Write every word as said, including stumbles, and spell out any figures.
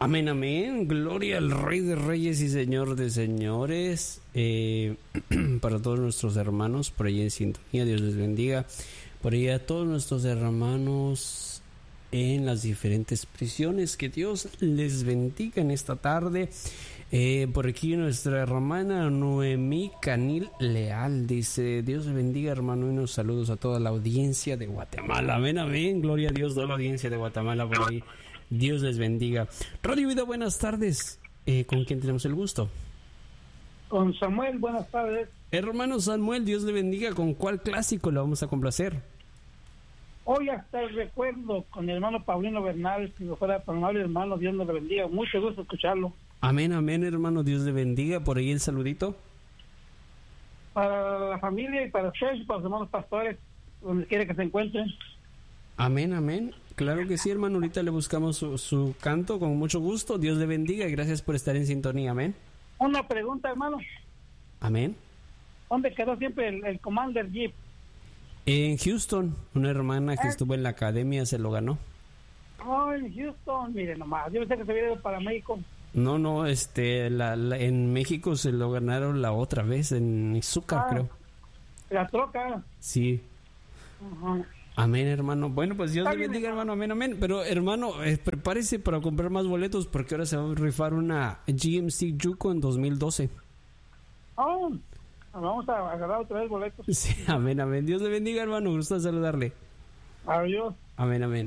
Amén, amén. Gloria al Rey de Reyes y Señor de Señores. Eh, para todos nuestros hermanos por ahí en sintonía, Dios les bendiga. Por ahí a todos nuestros hermanos en las diferentes prisiones, que Dios les bendiga en esta tarde. Eh, por aquí nuestra hermana Noemí Canil Leal dice: Dios les bendiga, hermano, y unos saludos a toda la audiencia de Guatemala. Amén, amén. Gloria a Dios, toda la audiencia de Guatemala por ahí. Dios les bendiga. Radio Vida, buenas tardes. Eh, ¿Con quién tenemos el gusto? Con Samuel, buenas tardes. Hermano Samuel, Dios le bendiga. ¿Con cuál clásico le vamos a complacer? Hoy hasta el recuerdo con el hermano Paulino Bernal, si no fuera tan amable, hermano, Dios le bendiga. Mucho gusto escucharlo. Amén, amén, hermano, Dios le bendiga. Por ahí el saludito. Para la familia y para ustedes y para los hermanos pastores, donde quiera que se encuentren. Amén, amén. Claro que sí, hermano. Ahorita le buscamos su, su canto con mucho gusto. Dios le bendiga y gracias por estar en sintonía. Amén. Una pregunta, hermano. Amén. ¿Dónde quedó siempre el, el Commander Jeep? En Houston, una hermana que ¿Eh? estuvo en la academia se lo ganó. Oh, en Houston, mire nomás. Yo pensé que se había ido para México. No, no, este, la, la, en México se lo ganaron la otra vez, en Izúcar, Ah, creo. La troca. Sí. Ajá. Amén, hermano. Bueno, pues Dios Está le bien, bendiga, hermano. hermano. Amén, amén. Pero, hermano, eh, prepárese para comprar más boletos porque ahora se va a rifar una G M C Yukon dos mil doce. Oh, vamos a agarrar otra vez boletos. Sí, amén, amén. Dios le bendiga, hermano. Gusto saludarle. Adiós. Amén, amén.